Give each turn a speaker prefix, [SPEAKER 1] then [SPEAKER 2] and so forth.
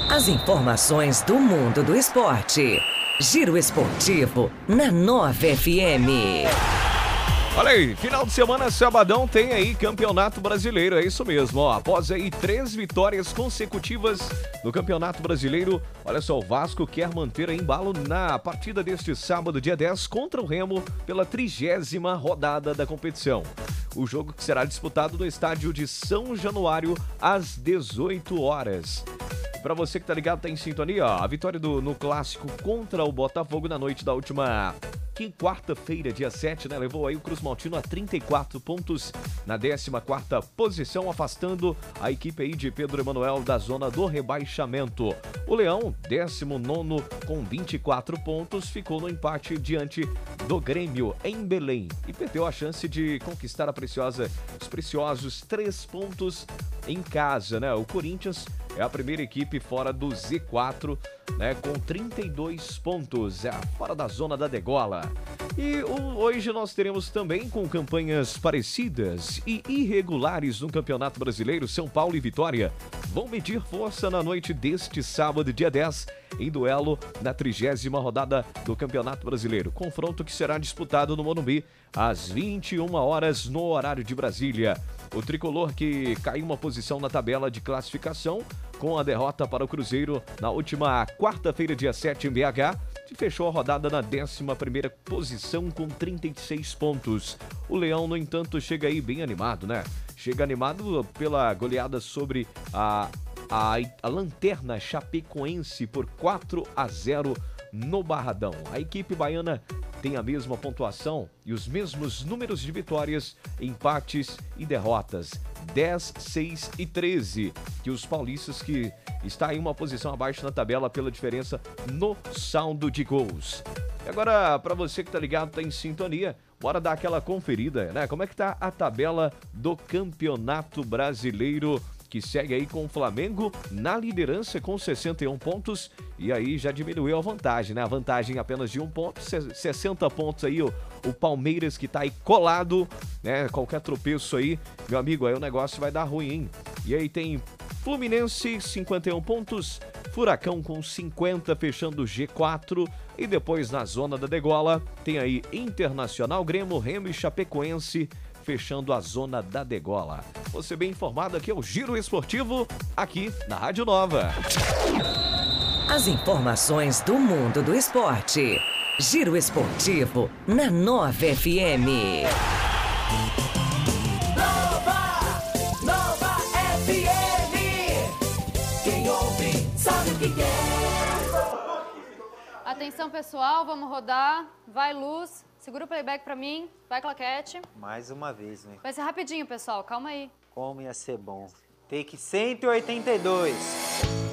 [SPEAKER 1] As informações do mundo do esporte. Giro Esportivo na Nova FM.
[SPEAKER 2] Olha aí, final de semana, sabadão, tem aí Campeonato Brasileiro, é isso mesmo, ó. Após aí 3 vitórias consecutivas no Campeonato Brasileiro, olha só, o Vasco quer manter embalo na partida deste sábado, dia 10, contra o Remo, pela 30ª rodada da competição. O jogo que será disputado no estádio de São Januário, às 18 horas. Para você que tá ligado, tá em sintonia, ó, a vitória no clássico contra o Botafogo na noite da última quarta-feira, dia 7, né? Levou aí o Cruz Maltino a 34 pontos na 14ª posição, afastando a equipe aí de Pedro Emanuel da zona do rebaixamento. O Leão, 19º com 24 pontos, ficou no empate diante do Grêmio em Belém e perdeu a chance de conquistar os preciosos 3 pontos em casa, né? O Corinthians é a primeira equipe fora do Z4, né, com 32 pontos, fora da zona da degola. E hoje nós teremos também, com campanhas parecidas e irregulares no Campeonato Brasileiro, São Paulo e Vitória vão medir força na noite deste sábado, dia 10, em duelo na 30ª rodada do Campeonato Brasileiro. Confronto que será disputado no Morumbi às 21 horas no horário de Brasília. O tricolor, que caiu uma posição na tabela de classificação com a derrota para o Cruzeiro na última quarta-feira, dia 7, em BH, que fechou a rodada na 11ª posição com 36 pontos. O Leão, no entanto, chega aí bem animado, né? Chega animado pela goleada sobre a lanterna Chapecoense por 4-0 no Barradão. A equipe baiana tem a mesma pontuação e os mesmos números de vitórias, empates e derrotas, 10, 6 e 13, que os paulistas, que está em uma posição abaixo na tabela pela diferença no saldo de gols. E agora, para você que tá ligado, tá em sintonia, bora dar aquela conferida, né? Como é que tá a tabela do Campeonato Brasileiro, que segue aí com o Flamengo na liderança com 61 pontos, e aí já diminuiu a vantagem, né? A vantagem apenas de 1 ponto, 60 pontos aí o Palmeiras, que tá aí colado, né? Qualquer tropeço aí, meu amigo, aí o negócio vai dar ruim, hein? E aí tem Fluminense, 51 pontos, Furacão com 50, fechando o G4, e depois na zona da degola tem aí Internacional, Grêmio, Remo e Chapecoense, fechando a zona da degola. Você bem informado, aqui é o Giro Esportivo, aqui na Rádio Nova.
[SPEAKER 1] As informações do mundo do esporte. Giro Esportivo na Nova FM.
[SPEAKER 3] Nova FM. Quem ouve sabe o que quer.
[SPEAKER 4] Atenção, pessoal, vamos rodar. Vai, Luz. Segura o playback pra mim. Vai, Claquete.
[SPEAKER 5] Mais uma vez, né?
[SPEAKER 4] Vai ser rapidinho, pessoal. Calma aí.
[SPEAKER 5] Como ia ser bom. Take 182.